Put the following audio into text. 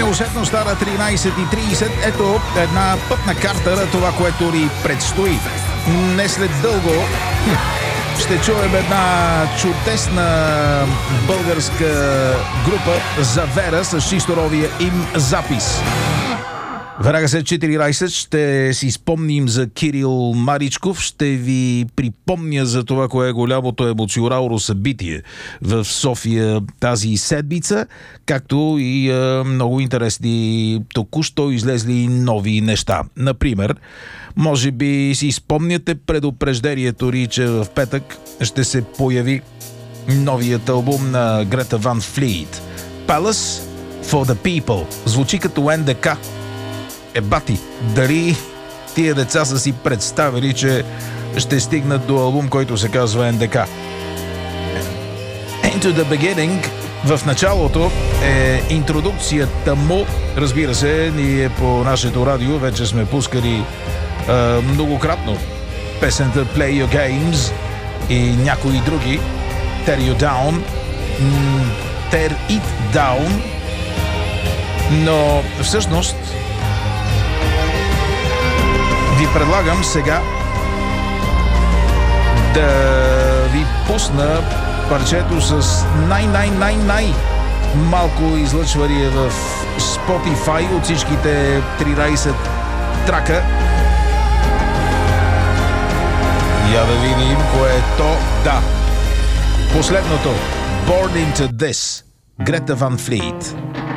неусетно стара 13:30. Ето една пътна карта на това, което ни предстои. Не след дълго ще чуем една чудесна българска група Завера с чисто новия им запис. Веднага след 14 ще си спомним за Кирил Маричков. Ще ви припомня за това, кое е голямото емоционално събитие в София тази седмица, както и много интересни току-що излезли нови неща. Например, може би си спомняте предупреждението ни, че в петък ще се появи новият албум на Грета Ван Флийт. Palace for the People. Звучи като НДК. Бати, дали тия деца са си представили, че ще стигнат до албум, който се казва НДК? Into the Beginning в началото е интродукцията му. Разбира се, ние по нашето радио вече сме пускали многократно песента Play Your Games и някои други. Tear You Down, Tear It Down, но всъщност ви предлагам сега да ви пусна парчето с най малко излъчване в Spotify от всичките 13 трака. Я да видим кое е то. Да, последното. Born Into This. Грета Ван Флийт.